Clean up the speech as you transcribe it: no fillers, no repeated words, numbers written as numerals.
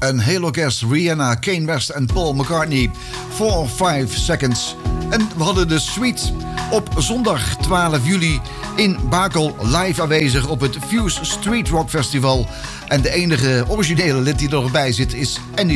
Een heel orkest, Rihanna, Kanye West en Paul McCartney. 4-5 Seconds. En we hadden de Suite op zondag 12 juli in Bakel live aanwezig op het Fuse Street Rock Festival. En de enige originele lid die er nog bij zit is Andy